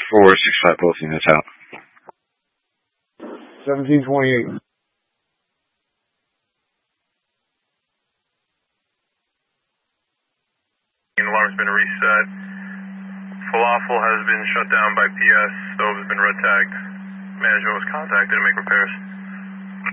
465 posting, that's out. 1728. Alarm's been reset. Falafel has been shut down by PS. Stove has been red tagged. Management was contacted to make repairs.